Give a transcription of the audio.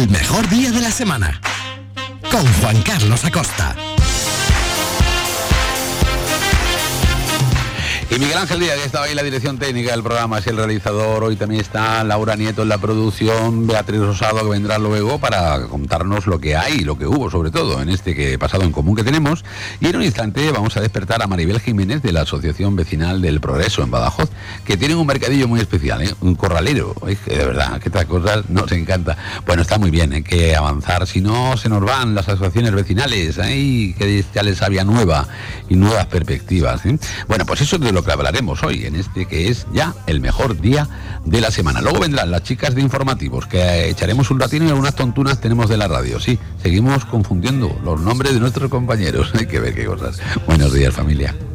El mejor día de la semana, con Juan Carlos Acosta. Y Miguel Ángel Díaz, que estaba ahí en la dirección técnica del programa, es el realizador. Hoy también está Laura Nieto en la producción, Beatriz Rosado, que vendrá luego para contarnos lo que hay, lo que hubo, sobre todo, en este pasado en común que tenemos. Y en un instante vamos a despertar a Maribel Jiménez, de la Asociación Vecinal del Progreso en Badajoz, que tienen un mercadillo muy especial, un corralero. Es que de verdad, que estas cosas nos encanta. Bueno, está muy bien, hay que avanzar, si no se nos van las asociaciones vecinales, que ya les había nueva y nuevas perspectivas. Bueno, pues eso es de lo que hablaremos hoy, en que es ya el mejor día de la semana. Luego vendrán las chicas de informativos, que echaremos un ratito y algunas tontunas tenemos de la radio. Sí, seguimos confundiendo los nombres de nuestros compañeros. Hay que ver qué cosas. Buenos días, familia.